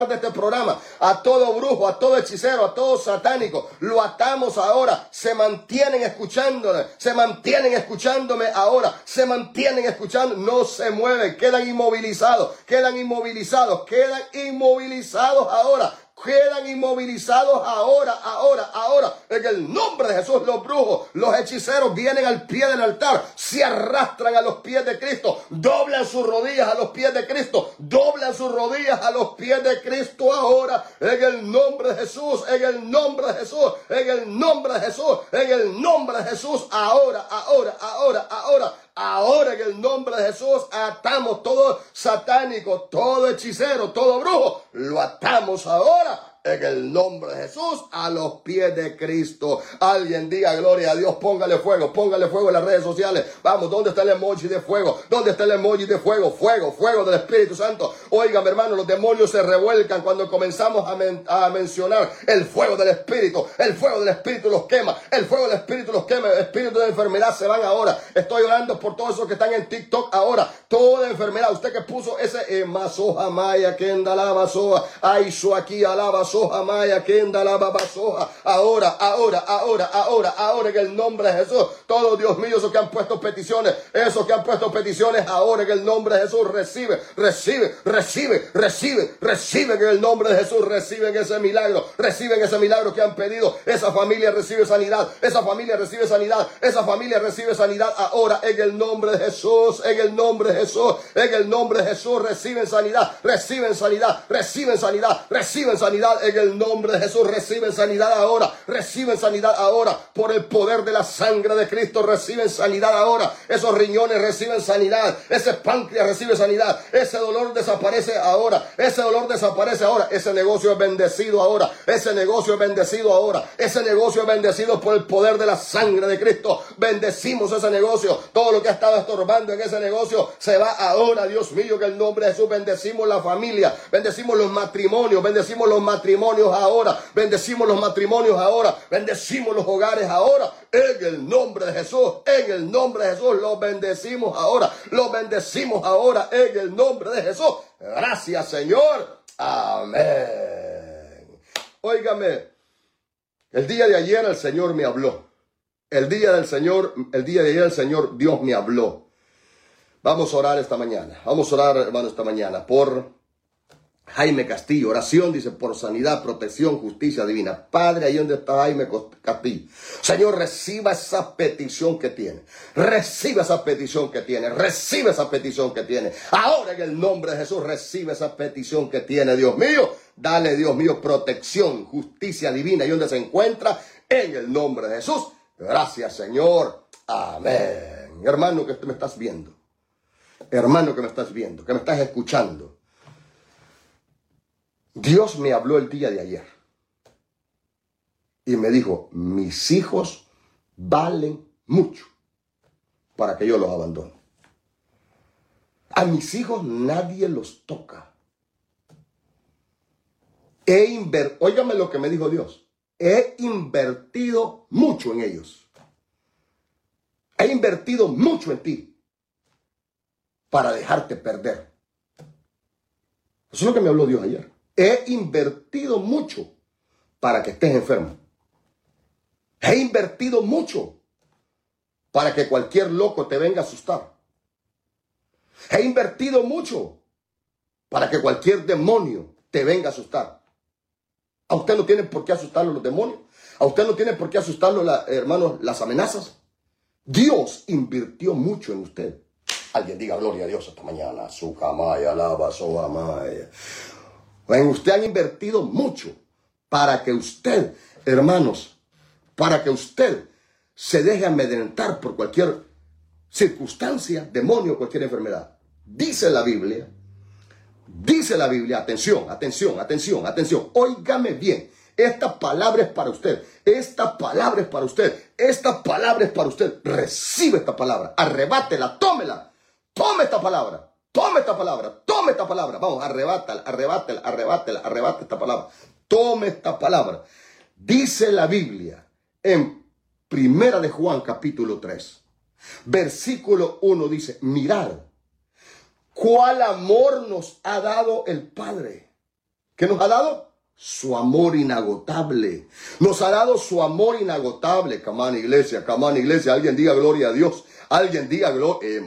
de este programa, a todo brujo, a todo hechicero, a todo satánico, lo atamos ahora. Se mantienen escuchándome, se mantienen escuchándome ahora, se mantienen escuchando, no se mueven, quedan inmovilizados, quedan inmovilizados, quedan inmovilizados ahora. Quedan inmovilizados ahora. En el nombre de Jesús, los brujos, los hechiceros vienen al pie del altar, se arrastran a los pies de Cristo, doblan sus rodillas a los pies de Cristo, doblan sus rodillas a los pies de Cristo ahora. En el nombre de Jesús, en el nombre de Jesús, en el nombre de Jesús, en el nombre de Jesús, ahora. Ahora en el nombre de Jesús atamos todo satánico, todo hechicero, todo brujo. Lo atamos ahora en el nombre de Jesús a los pies de Cristo. Alguien diga gloria a Dios. Póngale fuego en las redes sociales. Vamos, ¿dónde está el emoji de fuego? ¿Dónde está el emoji de fuego? Fuego del Espíritu Santo. Oigan, hermano, los demonios se revuelcan cuando comenzamos a mencionar el fuego del Espíritu. El fuego del Espíritu los quema. El fuego del Espíritu los quema. El espíritu de enfermedad se van ahora. Estoy orando por todos esos que están en TikTok ahora. Toda enfermedad. Usted que puso ese masoja maya que andalaba soja. Ay, su aquí alaba soja maya que andalaba soja. Ahora en el nombre de Jesús. Todos, Dios mío, esos que han puesto peticiones, ahora en el nombre de Jesús, reciben en el nombre de Jesús, reciben ese milagro que han pedido. Esa familia recibe sanidad, esa familia recibe sanidad ahora en el nombre de Jesús, en el nombre de Jesús, reciben sanidad en el nombre de Jesús, reciben sanidad ahora, por el poder de la sangre de Cristo, reciben sanidad ahora. Esos riñones reciben sanidad, ese páncreas recibe sanidad, ese dolor desaparece ahora, ese negocio es bendecido ahora, ese negocio es bendecido por el poder de la sangre de Cristo. Bendecimos ese negocio, todo lo que ha estado estorbando en ese negocio se va ahora, Dios mío, que en el nombre de Jesús. Bendecimos la familia, bendecimos los matrimonios ahora, bendecimos los hogares ahora, en el nombre de Jesús, los bendecimos ahora, en el nombre de Jesús. Gracias, Señor. Amén. Óigame, el día de ayer el Señor me habló. El día de ayer el Señor Dios me habló. Vamos a orar esta mañana. Hermano, esta mañana por Jaime Castillo. Oración, dice, por sanidad, protección, justicia divina. Padre, ahí donde está Jaime Castillo. Señor, reciba esa petición que tiene. Recibe esa petición que tiene. Ahora en el nombre de Jesús, recibe esa petición que tiene, Dios mío. Dale, Dios mío, protección, justicia divina. Ahí donde se encuentra, en el nombre de Jesús. Gracias, Señor. Amén. Hermano que me estás viendo. Hermano que me estás viendo, que me estás escuchando. Dios me habló el día de ayer y me dijo, mis hijos valen mucho para que yo los abandone. A mis hijos nadie los toca. Óigame lo que me dijo Dios. He invertido mucho en ellos. He invertido mucho en ti para dejarte perder. Eso es lo que me habló Dios ayer. He invertido mucho para que estés enfermo. He invertido mucho para que cualquier loco te venga a asustar. He invertido mucho para que cualquier demonio te venga a asustar. A usted no tienen por qué asustarlo los demonios. A usted no tiene por qué asustarlo, hermanos, las amenazas. Dios invirtió mucho en usted. Alguien diga gloria a Dios esta mañana. Su jamaya, alaba, su jamaya. En usted han invertido mucho para que usted, hermanos, para que usted se deje amedrentar por cualquier circunstancia, demonio, cualquier enfermedad. Dice la Biblia, atención, óigame bien, esta palabra es para usted, recibe esta palabra, arrebátela, tómela, tome esta palabra. Vamos, arrebata esta palabra. Tome esta palabra. Dice la Biblia en Primera de Juan, capítulo 3, versículo 1, dice, mirad cuál amor nos ha dado el Padre ¿Qué nos ha dado? Su amor inagotable. Nos ha dado su amor inagotable. Camán iglesia, alguien diga gloria a Dios. Alguien diga gloria.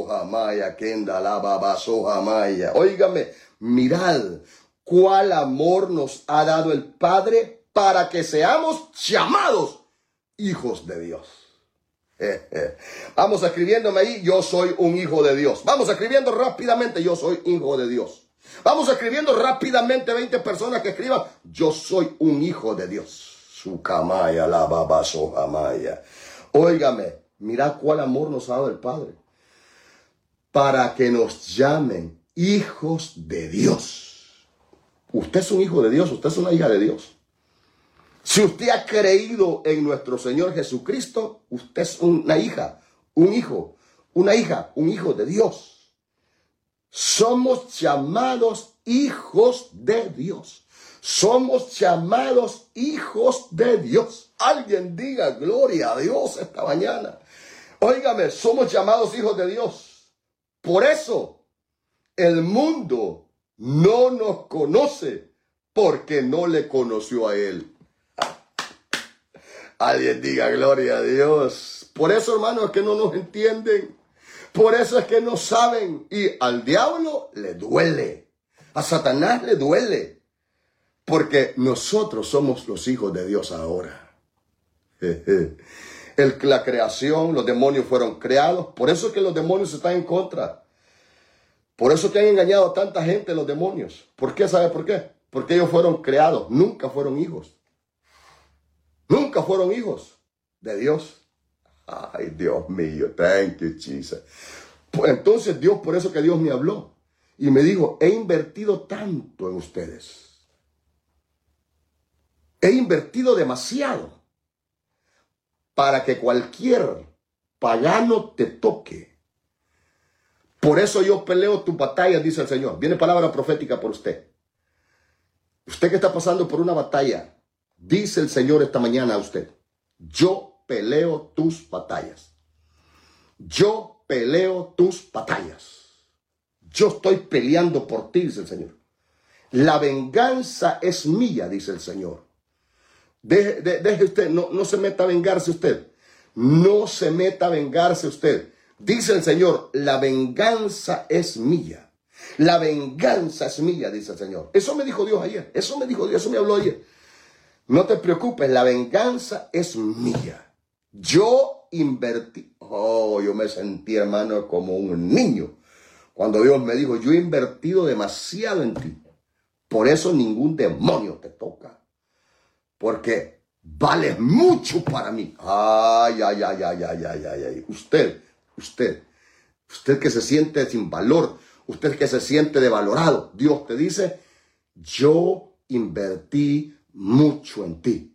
Óigame, mirad cuál amor nos ha dado el Padre para que seamos llamados hijos de Dios. Vamos escribiéndome ahí, yo soy un hijo de Dios. Vamos escribiendo rápidamente, yo soy hijo de Dios. Vamos escribiendo rápidamente 20 personas que escriban, yo soy un hijo de Dios. Su camaya, la babaso jamaya. Óigame, mirad cuál amor nos ha dado el Padre para que nos llamen hijos de Dios. Usted es un hijo de Dios, usted es una hija de Dios. Si usted ha creído en nuestro Señor Jesucristo, usted es una hija, un hijo, una hija, un hijo de Dios. Somos llamados hijos de Dios. Somos llamados hijos de Dios. Alguien diga gloria a Dios esta mañana. Óigame, somos llamados hijos de Dios. Por eso el mundo no nos conoce porque no le conoció a Él. Alguien diga gloria a Dios. Por eso, hermanos, es que no nos entienden. Por eso es que no saben. Y al diablo le duele. A Satanás le duele. Porque nosotros somos los hijos de Dios ahora. La creación, los demonios fueron creados. Por eso es que los demonios están en contra. Por eso es que han engañado a tanta gente los demonios. ¿Por qué? ¿Sabe por qué? Porque ellos fueron creados. Nunca fueron hijos. Nunca fueron hijos de Dios. Ay, Dios mío, thank you, Jesus. Pues entonces Dios, por eso que Dios me habló y me dijo, he invertido tanto en ustedes. He invertido demasiado para que cualquier pagano te toque. Por eso yo peleo tus batallas, dice el Señor. Viene palabra profética por usted. Usted que está pasando por una batalla, dice el Señor esta mañana a usted, yo peleo tus batallas. Yo peleo tus batallas. Yo estoy peleando por ti, dice el Señor. La venganza es mía, dice el Señor. Deje usted, no se meta a vengarse usted. No se meta a vengarse usted. Dice el Señor, la venganza es mía. La venganza es mía, dice el Señor. Eso me dijo Dios ayer. Eso me dijo Dios, eso me habló ayer. No te preocupes, la venganza es mía. Yo invertí. Oh, yo me sentí, hermano, como un niño. Cuando Dios me dijo, yo he invertido demasiado en ti. Por eso ningún demonio te toca. Porque vales mucho para mí. Ay, ay, ay, ay, ay, ay, ay, ay. Usted que se siente sin valor. Usted que se siente devalorado. Dios te dice, yo invertí mucho en ti.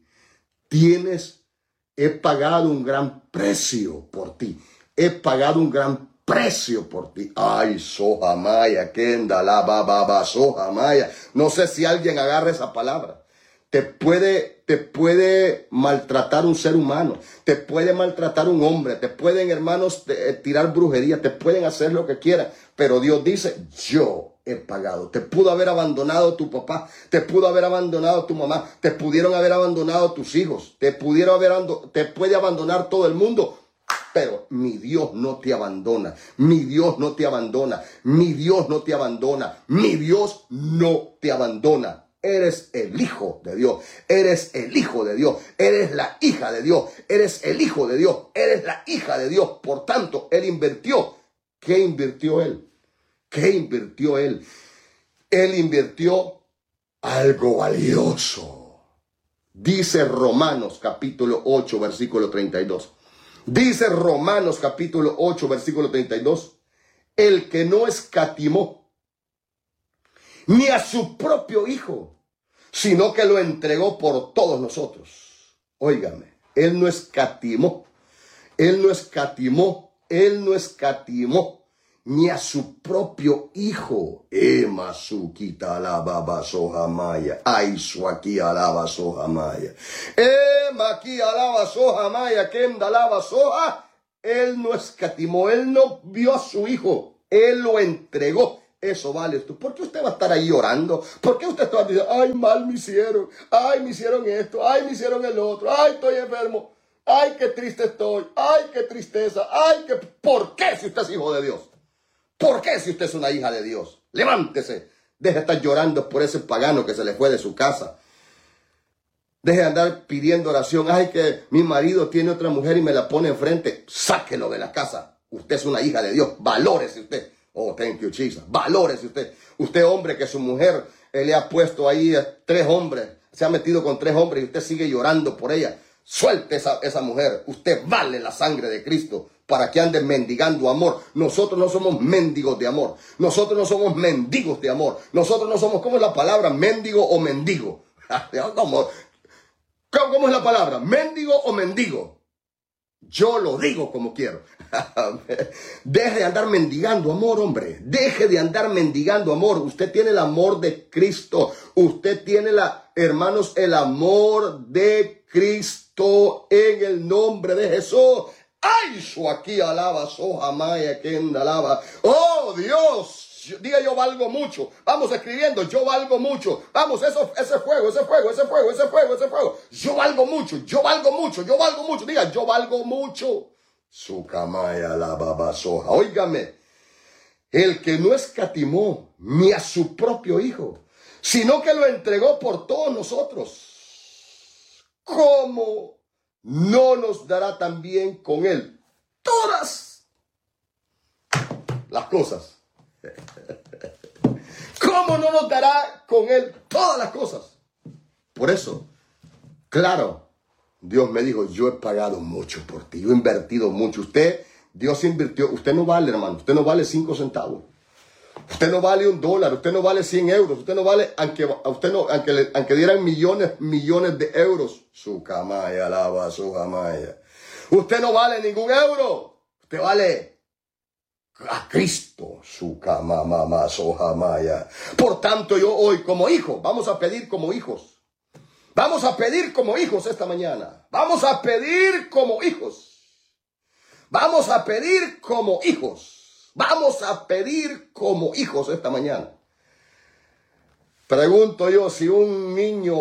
He pagado un gran precio por ti. He pagado un gran precio por ti. Ay, sojamaya, kenda la baba, sojamaya. No sé si alguien agarra esa palabra. Te puede maltratar un ser humano, te puede maltratar un hombre, te pueden, hermanos, tirar brujería, te pueden hacer lo que quieran, pero Dios dice, yo he pagado. Te pudo haber abandonado tu papá, te pudo haber abandonado tu mamá, te pudieron haber abandonado tus hijos, te puede abandonar todo el mundo, pero mi Dios no te abandona, mi Dios no te abandona, mi Dios no te abandona, mi Dios no te abandona. Eres el hijo de Dios, eres el hijo de Dios, eres la hija de Dios, eres el hijo de Dios, eres la hija de Dios. Por tanto, Él invirtió. ¿Qué invirtió Él? ¿Qué invirtió Él? Él invirtió algo valioso. Dice Romanos capítulo 8, versículo 32. Dice Romanos capítulo 8, versículo 32. El que no escatimó ni a su propio hijo, sino que lo entregó por todos nosotros. Óigame, Él no escatimó, Él no escatimó, Él no escatimó ni a su propio hijo. Ema su quita alaba sohamaya. Ay su aquí alaba sohamaya. Ema aquí alaba sohamaya. Kenda alaba soha. Él no escatimó, Él no vio a su hijo, Él lo entregó. Eso vale. ¿Por qué usted va a estar ahí llorando? ¿Por qué usted va a decir, ay, mal me hicieron, ay, me hicieron esto, ay, me hicieron el otro, ay, estoy enfermo, ay, qué triste estoy, ay, qué tristeza, ay, qué... ¿Por qué si usted es hijo de Dios? ¿Por qué si usted es una hija de Dios? Levántese. Deje de estar llorando por ese pagano que se le fue de su casa. Deje de andar pidiendo oración. Ay, que mi marido tiene otra mujer y me la pone enfrente. Sáquelo de la casa. Usted es una hija de Dios. Valórese usted. Oh, thank you, Jesus. Valórese usted. Usted, hombre, que su mujer le ha puesto ahí 3 hombres. Se ha metido con 3 hombres y usted sigue llorando por ella. Suelte esa mujer. Usted vale la sangre de Cristo para que ande mendigando amor. Nosotros no somos mendigos de amor. Nosotros no somos mendigos de amor. Nosotros no somos, ¿cómo es la palabra? Mendigo o mendigo. ¿Cómo es la palabra? ¿Mendigo o mendigo? Yo lo digo como quiero. Deje de andar mendigando amor, hombre. Deje de andar mendigando amor. Usted tiene el amor de Cristo. Usted tiene, hermanos, el amor de Cristo en el nombre de Jesús. ¡Ay! Su aquí alaba, soja maya, quien alaba. ¡Oh, Dios! Diga, yo valgo mucho. Vamos escribiendo, yo valgo mucho. Vamos, ese fuego. Yo valgo mucho, yo valgo mucho, yo valgo mucho. Diga, yo valgo mucho. Su camaya la babasoja. Óigame, el que no escatimó ni a su propio hijo, sino que lo entregó por todos nosotros, ¿cómo no nos dará también con él todas las cosas? ¿Cómo no nos dará con él todas las cosas? Por eso, claro, Dios me dijo, yo he pagado mucho por ti, yo he invertido mucho. Dios invirtió, usted no vale, hermano, usted no vale 5 centavos. Usted no vale $1, usted no vale 100 euros, usted no vale, aunque dieran millones de euros. Su camaya, alaba, su jamaya. Usted no vale ningún euro, usted vale a Cristo, su camama, su jamaya. Por tanto, yo hoy como hijo, vamos a pedir como hijos. Vamos a pedir como hijos esta mañana. Vamos a pedir como hijos. Vamos a pedir como hijos. Vamos a pedir como hijos esta mañana. Pregunto yo, si un niño,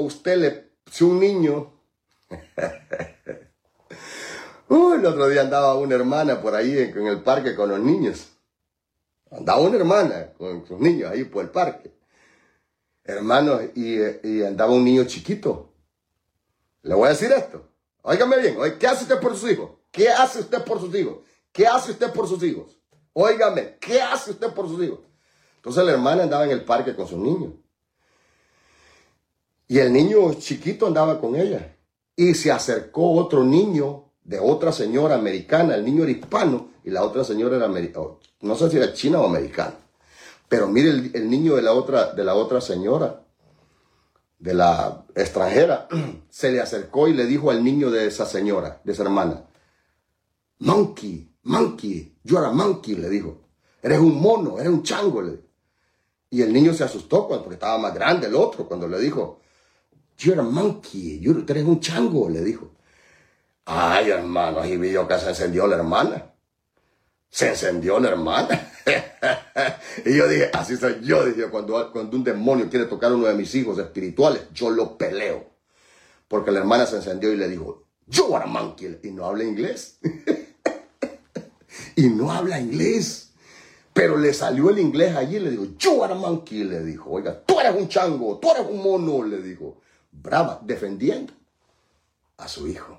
el otro día andaba una hermana por ahí en el parque con los niños. Andaba una hermana con sus niños ahí por el parque. Hermanos, y andaba un niño chiquito. Le voy a decir esto. Óigame bien, ¿qué hace usted por sus hijos? ¿Qué hace usted por sus hijos? ¿Qué hace usted por sus hijos? Óigame, ¿qué hace usted por sus hijos? Entonces la hermana andaba en el parque con sus niños. Y el niño chiquito andaba con ella. Y se acercó otro niño de otra señora americana. El niño era hispano y la otra señora era americana. No sé si era china o americana. Pero mire el niño de la otra señora, de la extranjera, se le acercó y le dijo al niño de esa señora, de esa hermana, monkey, you are a monkey, le dijo. Eres un mono, eres un chango, le dijo. Y el niño se asustó porque estaba más grande el otro cuando le dijo, you are a monkey, tú eres un chango, le dijo. Ay, hermano, ahí vio que se encendió la hermana. Se encendió la hermana. Y yo dije, así soy yo. Dije, cuando un demonio quiere tocar a uno de mis hijos espirituales, yo lo peleo. Porque la hermana se encendió y le dijo, you are a monkey. Y no habla inglés. Y no habla inglés. Pero le salió el inglés allí y le dijo, you are a monkey. Le dijo, oiga, tú eres un chango, tú eres un mono. Le dijo, brava, defendiendo a su hijo.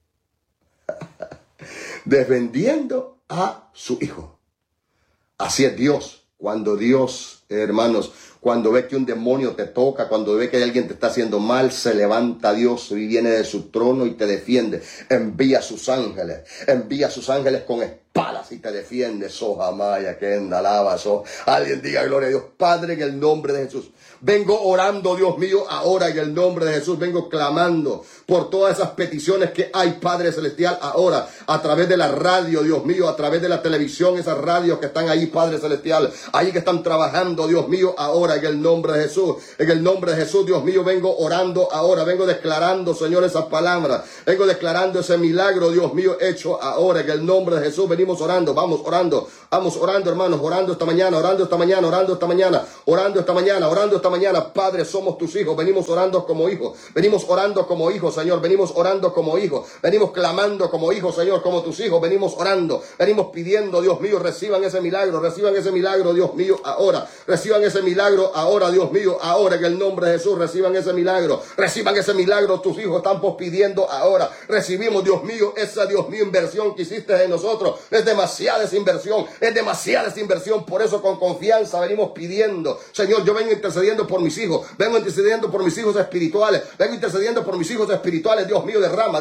Defendiendo a su hijo. Así es Dios. Cuando Dios, hermanos, cuando ve que un demonio te toca, cuando ve que alguien te está haciendo mal, se levanta Dios y viene de su trono y te defiende. Envía a sus ángeles con espadas y te defiende. Soja maya, que endalaba, so. Alguien diga gloria a Dios. Padre, en el nombre de Jesús. Vengo orando, Dios mío, ahora en el nombre de Jesús. Vengo clamando por todas esas peticiones que hay, Padre Celestial, ahora, a través de la radio, Dios mío, a través de la televisión, esas radios que están ahí, Padre Celestial, ahí que están trabajando, Dios mío, ahora en el nombre de Jesús. En el nombre de Jesús, Dios mío, vengo orando ahora, vengo declarando, Señor, esas palabras. Vengo declarando ese milagro, Dios mío, hecho ahora en el nombre de Jesús. Venimos venimos orando, vamos orando, hermanos, orando esta mañana, orando esta mañana, orando esta mañana, orando esta mañana, orando esta mañana. Padre, somos tus hijos, venimos orando como hijos, venimos orando como hijos, Señor, venimos orando como hijos, venimos clamando como hijos, Señor, como tus hijos, venimos orando, venimos pidiendo, Dios mío, reciban ese milagro, Dios mío, ahora, reciban ese milagro ahora, Dios mío, ahora, en el nombre de Jesús, reciban ese milagro, tus hijos estamos pidiendo ahora, recibimos, Dios mío, esa, Dios mío, inversión que hiciste en nosotros, es demasiada esa inversión, por eso con confianza venimos pidiendo, Señor, yo vengo intercediendo por mis hijos, vengo intercediendo por mis hijos espirituales, Dios mío, derrama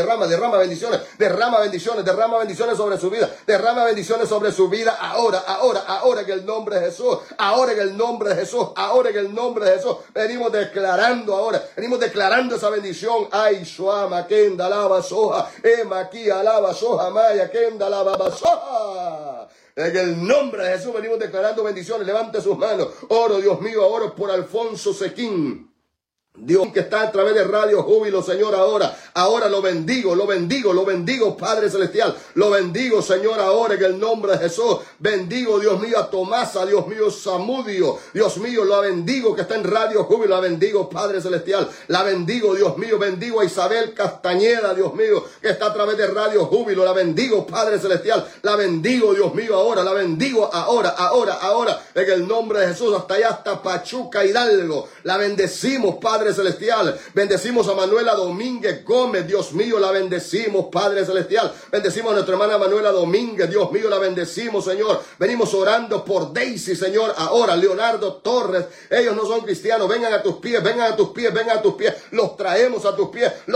bendiciones sobre su vida, derrama bendiciones sobre su vida ahora, en el nombre de Jesús, ahora en el nombre de Jesús, venimos declarando esa bendición, ay, suama, kenda, lava, soja, aquí, alaba, soja, maya, kenda, lava, soja. En el nombre de Jesús venimos declarando bendiciones. Levante sus manos. Oro, Dios mío, oro por Alfonso Sequín. Dios que está a través de Radio Júbilo, Señor, ahora lo bendigo, Padre Celestial, lo bendigo, Señor, ahora en el nombre de Jesús, bendigo, Dios mío, a Tomasa, Dios mío, Samudio, Dios mío, lo bendigo que está en Radio Júbilo, la bendigo, Padre Celestial, la bendigo, Dios mío, bendigo a Isabel Castañeda, Dios mío, que está a través de Radio Júbilo, la bendigo, Padre Celestial, la bendigo, Dios mío, ahora, la bendigo ahora, en el nombre de Jesús, hasta allá, hasta Pachuca, Hidalgo, la bendecimos, Padre Celestial, bendecimos a Manuela Domínguez Gómez, Dios mío, la bendecimos, Padre Celestial, bendecimos a nuestra hermana Manuela Domínguez, Dios mío, la bendecimos, Señor, venimos orando por Daisy, Señor, ahora, Leonardo Torres, ellos no son cristianos, vengan a tus pies, los traemos a tus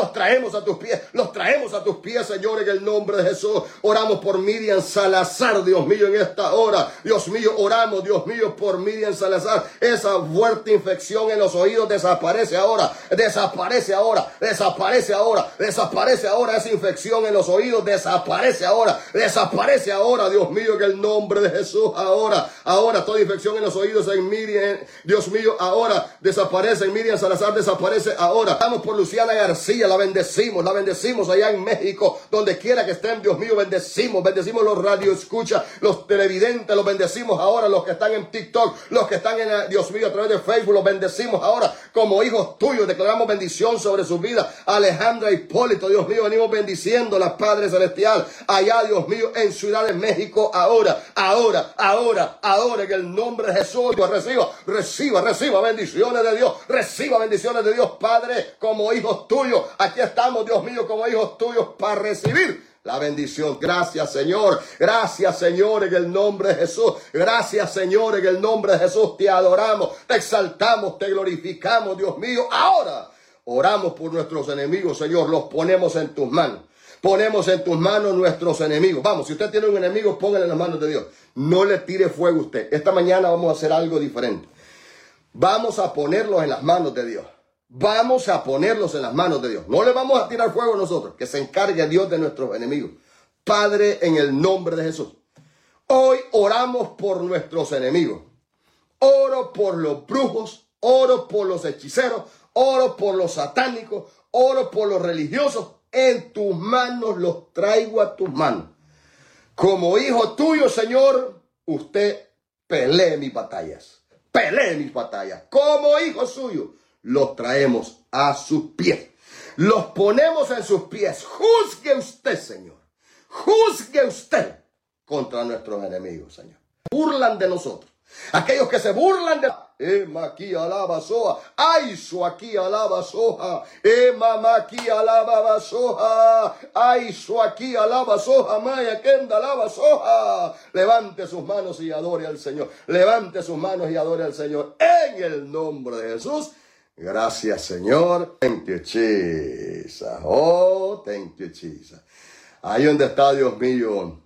pies, Señor, en el nombre de Jesús, oramos por Miriam Salazar, Dios mío, en esta hora, Dios mío, oramos, Dios mío, por Miriam Salazar, esa fuerte infección en los oídos desaparece ahora, esa infección en los oídos, desaparece ahora, Dios mío, en el nombre de Jesús, ahora, toda infección en los oídos en Miriam, Dios mío, ahora, desaparece, en Miriam Salazar, desaparece ahora, vamos por Luciana García, la bendecimos allá en México, donde quiera que estén, Dios mío, bendecimos los radioescuchas, los televidentes, los bendecimos ahora, los que están en TikTok, los que están en, Dios mío, a través de Facebook, los bendecimos ahora, como hijos tuyos, declaramos bendición sobre su vida. Alejandra Hipólito, Dios mío, venimos bendiciéndola, Padre Celestial, allá, Dios mío, en Ciudad de México, ahora, en el nombre de Jesús, reciba bendiciones de Dios, Padre, como hijos tuyos, aquí estamos, Dios mío, como hijos tuyos, para recibir la bendición. Gracias, Señor, en el nombre de Jesús, te adoramos, te exaltamos, te glorificamos, Dios mío, ahora oramos por nuestros enemigos, Señor, los ponemos en tus manos. Ponemos en tus manos nuestros enemigos. Vamos, si usted tiene un enemigo, póngale en las manos de Dios. No le tire fuego a usted. Esta mañana vamos a hacer algo diferente. Vamos a ponerlos en las manos de Dios. No le vamos a tirar fuego a nosotros. Que se encargue Dios de nuestros enemigos. Padre, en el nombre de Jesús. Hoy oramos por nuestros enemigos. Oro por los brujos. Oro por los hechiceros. Oro por los satánicos. Oro por los religiosos. En tus manos los traigo a tus manos. Como hijo tuyo, Señor, usted pelee mis batallas. Como hijo suyo, los traemos a sus pies. Los ponemos en sus pies. Juzgue usted, Señor. Juzgue usted contra nuestros enemigos, Señor. Burlan de nosotros. Aquellos que se burlan de... aquí alaba soja, ay su aquí alaba soja, mamá aquí alaba soja, ay su aquí alaba soja, maya kenda alaba soja. Levante sus manos y adore al Señor. En el nombre de Jesús. Gracias, Señor. Thank you, Jesus. Oh, thank you, Jesus. Ahí donde está, Dios mío.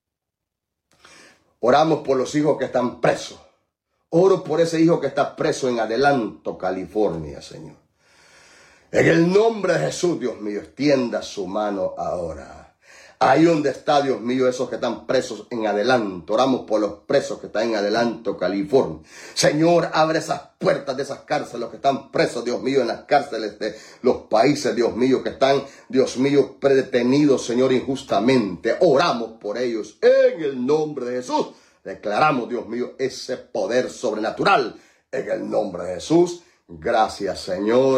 Oramos por los hijos que están presos. Oro por ese hijo que está preso en Adelanto, California, Señor. En el nombre de Jesús, Dios mío, extienda su mano ahora. Ahí donde está, Dios mío, esos que están presos en adelanto. Oramos por los presos que están en adelanto, California. Señor, abre esas puertas de esas cárceles, los que están presos, Dios mío, en las cárceles de los países, Dios mío, que están, Dios mío, detenidos, Señor, injustamente. Oramos por ellos en el nombre de Jesús. Declaramos, Dios mío, ese poder sobrenatural en el nombre de Jesús. Gracias, Señor.